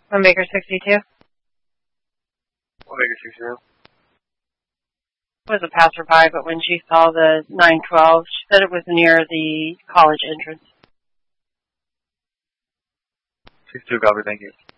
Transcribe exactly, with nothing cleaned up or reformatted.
One Baker sixty-two. One Baker sixty-two. Was a passerby, but when she saw the nine twelve, she said it was near the college entrance. sixty-two, copy, thank you.